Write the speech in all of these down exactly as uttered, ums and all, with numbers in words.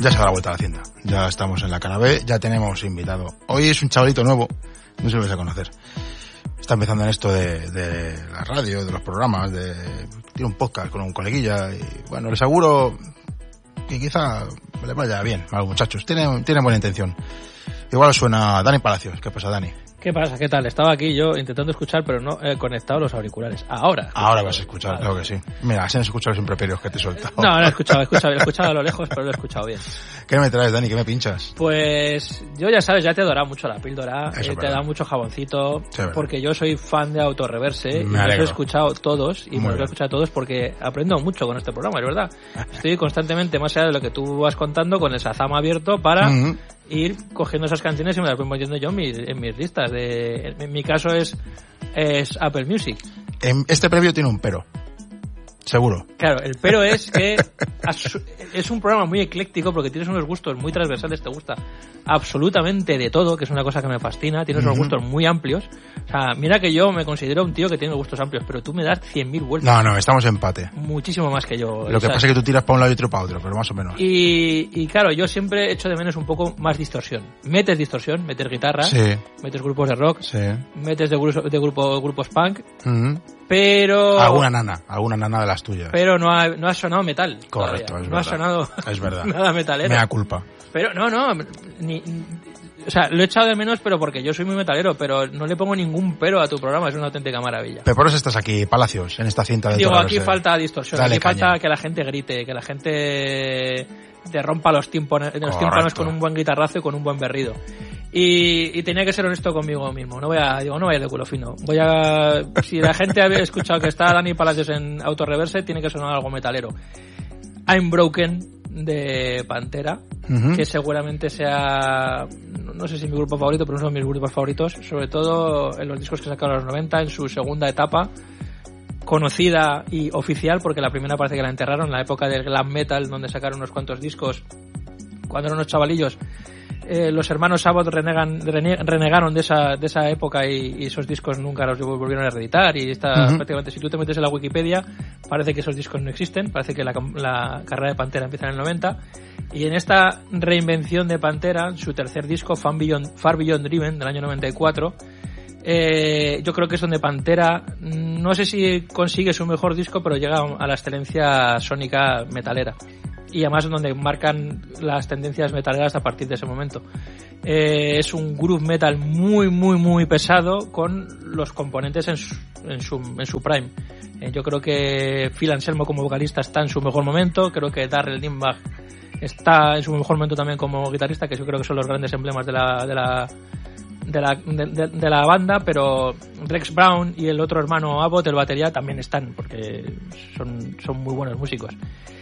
Ya se da la vuelta a la hacienda. Ya estamos en la Cana B, ya tenemos invitado. Hoy es un chavalito nuevo, no se lo vais a conocer. Está empezando en esto de, de la radio, de los programas, de tiene un podcast con un coleguilla y bueno, les aseguro que quizá le vaya bien a los muchachos. Tienen, tienen buena intención. Igual suena Dani Palacios. ¿Qué pasa, Dani? ¿Qué pasa? ¿Qué tal? Estaba aquí yo intentando escuchar, pero no he conectado los auriculares. Ahora. Ahora vas a escuchar, vale. Claro que sí. Mira, así no has escuchado los improperios que te he soltado. No, no he escuchado, he escuchado, he escuchado a lo lejos, pero lo he escuchado bien. ¿Qué me traes, Dani? ¿Qué me pinchas? Pues yo ya sabes, ya te he dorado mucho la píldora, eh, te he dado mucho jaboncito, sí, porque yo soy fan de Autorreverse me y los he escuchado todos, y me los he escuchado todos porque aprendo mucho con este programa, es verdad. Estoy constantemente, más allá de lo que tú vas contando, con el Shazam abierto para... Uh-huh. ir cogiendo esas canciones y me las voy poniendo yo en mis, en mis listas. De, en mi caso es, es Apple Music. Este previo tiene un pero. Seguro. Claro, el pero es que es un programa muy ecléctico porque tienes unos gustos muy transversales, te gusta absolutamente de todo, que es una cosa que me fascina, tienes unos uh-huh. gustos muy amplios. O sea, mira que yo me considero un tío que tiene gustos amplios, pero tú me das cien mil vueltas. No, no, estamos en empate. Muchísimo más que yo. Lo que ¿sabes? Pasa es que tú tiras para un lado y otro para otro, pero más o menos. Y, y claro, yo siempre echo de menos un poco más distorsión. Metes distorsión, metes guitarra, sí. metes grupos de rock, sí. metes de, grupo, de grupo, grupos punk, uh-huh. pero... Alguna nana, alguna nana de las tuyas. Pero no ha, no ha sonado metal. Correcto, todavía. es no verdad. ha sonado es verdad. nada metalero. Me da culpa. Pero no, no, ni... O sea, lo he echado de menos, pero porque yo soy muy metalero, pero no le pongo ningún pero a tu programa, es una auténtica maravilla. Pero por eso estás aquí, Palacios, en esta cinta de Digo, Autorreverse. aquí falta distorsión, Dale aquí caña. falta que la gente grite, que la gente te rompa los tímpanos, los tímpanos con un buen guitarrazo y con un buen berrido. Y, y tenía que ser honesto conmigo mismo, no voy a, digo, no voy a ir de culo fino. Voy a, si la gente había escuchado que está Dani Palacios en Autorreverse, tiene que sonar algo metalero. I'm Broken, de Pantera, uh-huh. que seguramente sea, no sé si mi grupo favorito, pero uno de mis grupos favoritos, sobre todo en los discos que sacaron en los noventa, en su segunda etapa, conocida y oficial, porque la primera parece que la enterraron, en la época del glam metal, donde sacaron unos cuantos discos, cuando eran unos chavalillos. Eh, los hermanos Abbott renegan, rene, renegaron de esa, de esa época y, y esos discos nunca los volvieron a reeditar y está uh-huh. prácticamente, si tú te metes en la Wikipedia, parece que esos discos no existen, parece que la, la carrera de Pantera empieza en el noventa, y en esta reinvención de Pantera, su tercer disco, Far Beyond, Far Beyond Driven, del año noventa y cuatro, eh, yo creo que es donde Pantera, no sé si consigue su mejor disco, pero llega a la excelencia sónica metalera. Y además donde marcan las tendencias metaleras a partir de ese momento. Eh, es un groove metal muy, muy, muy pesado con los componentes en su, en su, en su prime. Eh, yo creo que Phil Anselmo como vocalista está en su mejor momento, creo que Darrell Lindbach está en su mejor momento también como guitarrista, que yo creo que son los grandes emblemas de la, de la, de la, de, de, de la banda, pero Rex Brown y el otro hermano Abbott, el batería, también están, porque son, son muy buenos músicos.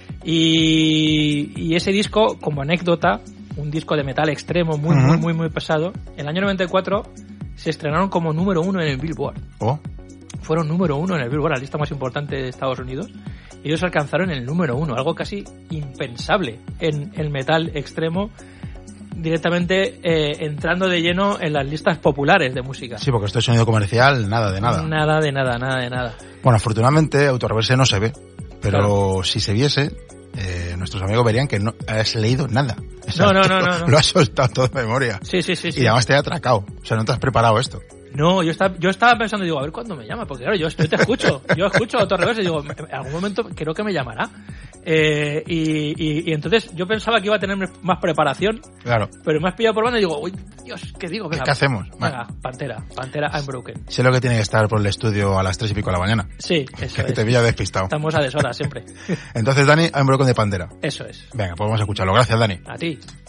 Y, y ese disco, como anécdota, un disco de metal extremo muy, uh-huh. muy, muy, muy pesado, en el año noventa y cuatro se estrenaron como número uno en el Billboard. Oh. Fueron número uno en el Billboard, la lista más importante de Estados Unidos. Y ellos alcanzaron el número uno, algo casi impensable en el metal extremo, directamente eh, entrando de lleno en las listas populares de música. Sí, porque esto es sonido comercial, nada de nada. Nada de nada, nada de nada. Bueno, afortunadamente Autorreverse no se ve, pero claro. si se viese, eh, nuestros amigos verían que no has leído nada. O sea, no, no, no, no, no. Lo has soltado todo de memoria. Sí, sí, sí. Y sí. además te he atracado. O sea, no te has preparado esto. No, yo estaba, yo estaba pensando, digo, a ver cuándo me llama, porque claro, yo, yo te escucho, yo escucho Autorreverse y digo, en algún momento creo que me llamará. Eh, y, y, y entonces yo pensaba que iba a tener más preparación, claro, pero me has pillado por banda y digo, uy, Dios, ¿qué digo? Venga, ¿qué hacemos? Venga, Pantera, Pantera I'm Broken. Sé lo que tiene que estar por el estudio a las tres y pico de la mañana. Sí, eso que es. te pilla despistado. Estamos a deshora siempre. Entonces, Dani, I'm Broken de Pantera. Eso es. Venga, pues vamos a escucharlo. Gracias, Dani. A ti.